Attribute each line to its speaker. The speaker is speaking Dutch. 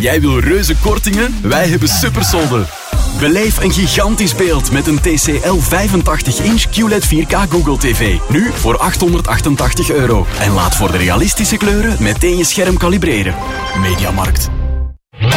Speaker 1: Jij wil reuze kortingen? Wij hebben supersolden. Beleef een gigantisch beeld met een TCL 85-inch QLED 4K Google TV. Nu voor €888. En laat voor de realistische kleuren meteen je scherm kalibreren. Mediamarkt.